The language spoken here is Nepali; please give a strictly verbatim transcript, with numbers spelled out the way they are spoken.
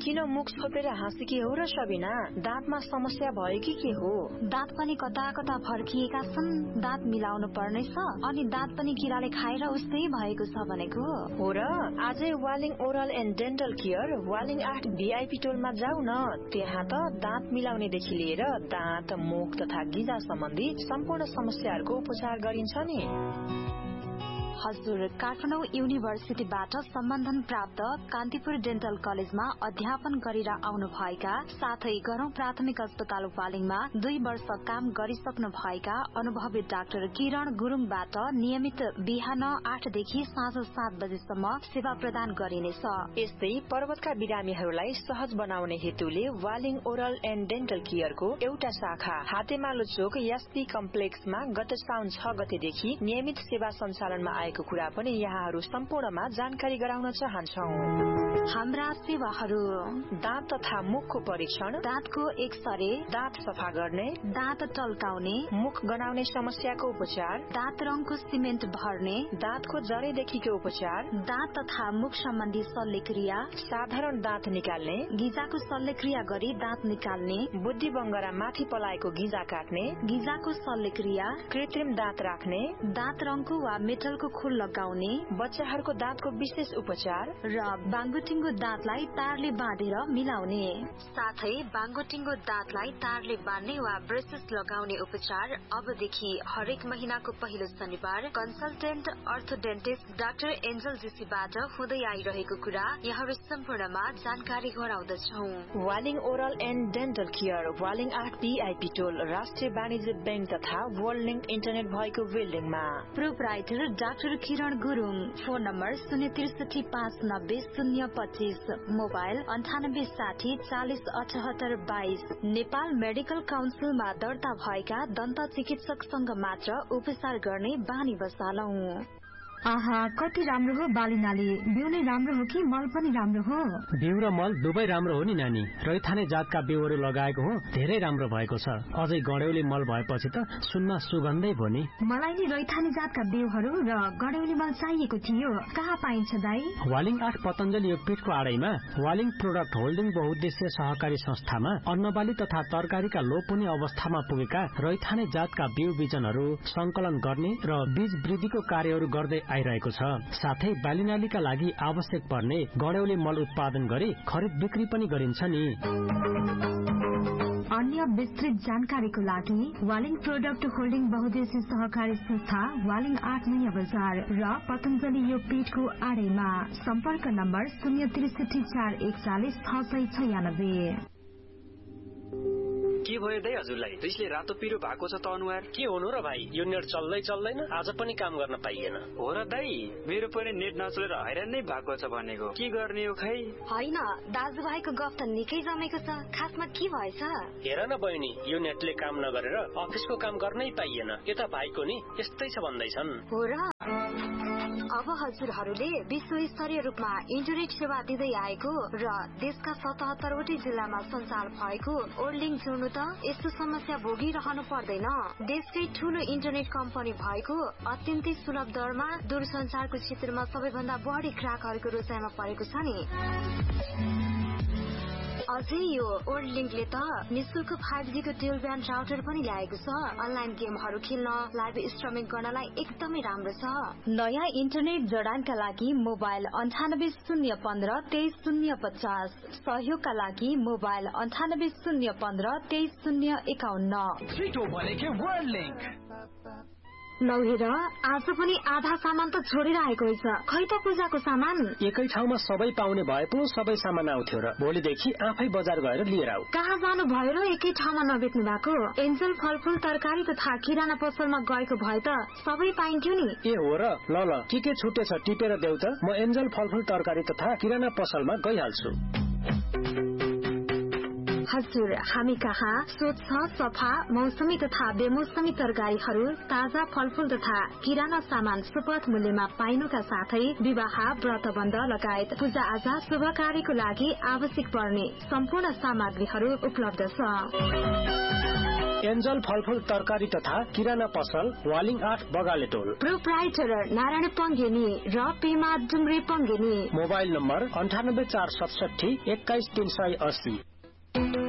किन मुख छोपेर हाँसेकी हो र सबिना? दाँतमा समस्या भयो कि के हो? दाँत पनि कता कता फर्किएका छन्, दाँत मिलाउनु पर्नेछ, अनि दाँत पनि किराले खाएर उस्तै भएको छ भनेको हो र। आजै Waling oral and dental care Waling आठ भिआइपी टोलमा जाऊ न। त्यहाँ त दाँत मिलाउनेदेखि लिएर दाँत, मुख तथा गिजा सम्बन्धी सम्पूर्ण समस्याहरूको उपचार गरिन्छ नि। हजुर, काठमाडौँ युनिभर्सिटीबाट सम्बन्धन प्राप्त कान्तिपुर डेन्टल कलेजमा अध्यापन गरेर आउनु भएका साथै गरौं प्राथमिक अस्पताल वालिङमा दुई वर्ष काम गरिसक्नु भएका अनुभवी डाक्टर किरण गुरुङबाट नियमित बिहान आठदेखि साँझ सात बजेसम्म सेवा प्रदान गरिनेछ। यस्तै पर्वतका बिरामीहरूलाई सहज बनाउने हेतुले वालिङ ओरल एन्ड डेन्टल केयरको एउटा शाखा हातेमालो चोक एसपी कम्प्लेक्समा गत साउन छ गतेदेखि नियमित सेवा सञ्चालनमा को कुरा पनि यहाँहरू सम्पूर्णमा जानकारी गराउन चाहन्छौं। हाम्रा सेवाहरू: दाँत तथा मुखको परीक्षण, दाँतको एक्सरे, दाँत सफा गर्ने, दाँत टल्काउने, मुख गनाउने समस्याको उपचार, दाँत रङको सिमेन्ट भर्ने, दाँतको जरेदेखिको उपचार, दाँत तथा मुख सम्बन्धी शल्यक्रिया, साधारण दाँत निकाल्ने, गिजाको शल्यक्रिया गरी दाँत निकाल्ने, बुद्धि बङ्गरा माथि पलाएको गिजा काट्ने, गिजाको शल्यक्रिया, कृत्रिम दाँत राख्ने, दाँत रङको वा मेटलको खुल लगाउने, बच्चाहरूको दाँतको विशेष उपचार र बाङ्गोटिङ्गो दाँतलाई तारले बाँधेर मिलाउने, साथै बाङ्गोटिङ्गो दाँतलाई तारले बाँध्ने वा ब्रेसेस लगाउने उपचार अबदेखि हरेक महिनाको पहिलो शनिबार कन्सल्टेन्ट अर्थोडेन्टिस्ट डाक्टर एन्जल जीसीबाट हुँदै आइरहेको कुरा यहाँहरू सम्पूर्णमा जानकारी गराउँदछौ। Waling oral and dental care Waling आठ बीआईपी टोल राष्ट्रिय वाणिज्य बैंक तथा वर्ल्ड लिंक इन्टरनेट भएको बिल्डिङमा। प्रोप्राइटर डाक्टर किरण गुरुङ। फोन नम्बर शून्य त्रिसठी पाँच नब्बे शून्य पच्चीस, मोबाइल अन्ठानब्बे साठी चालिस अठहत्तर बाइस। नेपाल मेडिकल काउन्सिलमा दर्ता भएका दन्त चिकित्सकसँग मात्र उपचार गर्ने बानी बसालौ। आहा, कति राम्रो हो बालिनाले। बिउ नै राम्रो हो कि मल पनि राम्रो हो? बिउ र मल दुवै राम्रो हो नि नानी। रैथाने जातका बिउहरू लगाएको हो, धेरै राम्रो भएको छ। अझै गडेउली मल भएपछि त सुनमा सुगन्धै भयो नि। मलाई नि रैथाने जातका बिउहरू र गडेउली मल चाहिएको थियो। कहाँ पाइन्छ दाई? वालिङ आठ पतञ्जलि योगपीठको आडैमा वालिङ प्रोडक्ट होल्डिङ बहुद्देश्य सहकारी संस्थामा अन्नबाली तथा तरकारीका लोप हुने अवस्थामा पुगेका रैथाने जातका बिउ बिजनहरू संकलन गर्ने र बीज वृद्धिको कार्यहरू गर्दै आइरहेको छ। साथै बालिनालीका लागि आवश्यक पर्ने गडेउली मल उत्पादन गरी खरिद बिक्री पनि गरिन्छ नि। अन्य विस्तृत जानकारीको लागि वालिङ प्रोडक्ट होल्डिङ बहुद्देश्य सहकारी संस्था वालिङ आठ नयाँ बजार र पतञ्जलि योगपीठको आडैमा। सम्पर्क नम्बर शून्य त्रिसठी चार एकचालिस छ सय छयानब्बे। के भयो दाइ हजुरलाई? रिसले रातो पिरो भएको छ त अनुहार। के हुनु र भाइ, यो नेट चल्दै चल्दैन, आज पनि काम गर्न पाइएन। हो र दाइ, मेरो पनि नेट नचलेर हैरान नै भएको छ भनेको। के गर्ने हो खै? होइन, दाजुभाइको गफ त निकै जमेको छ। खासमा के भएछ? हेर न बहिनी, यो नेटले काम नगरेर अफिसको काम गर्नै पाइएन। यता भाइको नि यस्तै छ भन्दैछन्। हो र? अब हजुरहरूले विश्व स्तरीय रूपमा इन्टरनेट सेवा दिँदै आएको र देशका सतहत्तरवटै जिल्लामा सञ्चार भएको ओर्लिङ जोड्नु त यस्तो समस्या भोगिरहनु पर्दैन। देशकै ठूलो इन्टरनेट कम्पनी भएको अत्यन्तै सुलभ दरमा दूरसञ्चारको क्षेत्रमा सबैभन्दा बढी ग्राहकहरूको रोजाइमा परेको छ नि। अझै यो ओर्लिङले त निशुल्क फाइभ जी को ड्युल ब्यान्ड राउटर पनि ल्याएको छ। अनलाइन गेमहरू खेल्न, लाइभ स्ट्रिमिङ गर्नलाई एकदमै राम्रो छ। नयाँ इन्टरनेट जडानका लागि मोबाइल अन्ठानब्बे शून्य पन्ध्र तेइस शून्य पचास, सहयोगका लागि मोबाइल अन्ठानब्बे शून्य पन्ध्र तेइस शून्य एकाउन्न। लौ हेर, आज पनि आधा सामान त छोडेर आएको रहेछ। खै त पूजाको सामान? एकै ठाउँमा सबै पाउने भए पो सबै सामान आउँथ्यो र भोलिदेखि आफै बजार गएर लिएर आऊ। कहाँ जानु भयो र एकै ठाउँमा नबेच्नु भएको? एन्जल फलफूल तरकारी तथा किराना पसलमा गएको भए त सबै पाइन्थ्यो नि। ए हो र? ल ल, के के छुटेछ टिपेर देऊ त। म एन्जल फलफूल तरकारी तथा किराना पसलमा गइहाल्छु। हजुर, हामी कहाँ स्वच्छ, सफा, मौसमी तथा बेमौसमी तरकारीहरू, ताजा फलफूल तथा किराना सामान सुपथ मूल्यमा पाइनुका साथै विवाह, व्रतबन्ध लगायत पूजा आजा शुभ कार्यको लागि आवश्यक पर्ने सम्पूर्ण सामग्रीहरू उपलब्ध छ। एन्जल फलफूल तरकारी तथा किराना पसल वालिङ आठ बगाले टोल। प्रोप्राइटर नारायण पङ्गेनी र पेमा डुम्रे पङ्गेनी। मोबाइल नम्बर अन्ठानब्बे चार सतसठी एक्काइस तीन सय अस्सी।